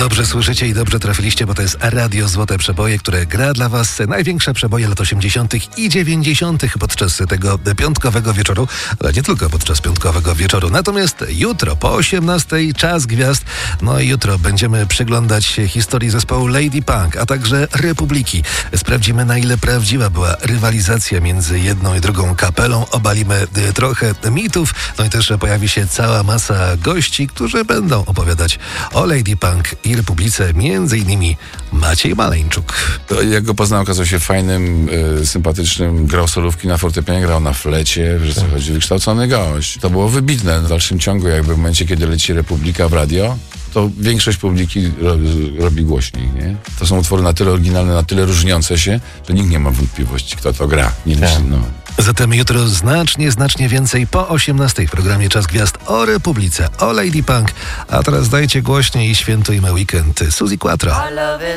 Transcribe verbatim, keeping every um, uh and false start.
Dobrze słyszycie i dobrze trafiliście, bo to jest Radio Złote Przeboje, które gra dla was największe przeboje lat osiemdziesiątych i dziewięćdziesiątych podczas tego piątkowego wieczoru, ale nie tylko podczas piątkowego wieczoru. Natomiast jutro po osiemnastej Czas Gwiazd. No i jutro będziemy przyglądać się historii zespołu Lady Punk, a także Republiki. Sprawdzimy, na ile prawdziwa była rywalizacja między jedną i drugą kapelą. Obalimy trochę mitów. No i też pojawi się cała masa gości, którzy będą opowiadać o Lady Punk i Republice, między innymi Maciej Maleńczuk. Jak go poznałem, okazał się fajnym, y, sympatycznym, grał solówki na fortepianie, grał na flecie, że co chodzi, wykształcony gość. To było wybitne w dalszym ciągu, jakby w momencie, kiedy leci Republika w radio, to większość publiki ro, robi głośniej, nie? To są utwory na tyle oryginalne, na tyle różniące się, że nikt nie ma wątpliwości, kto to gra. Nie myśli, no. Zatem jutro znacznie, znacznie więcej po osiemnastej w programie Czas Gwiazd o Republice, o Lady Punk. A teraz dajcie głośniej i świętujmy weekend. Suzy Quattro.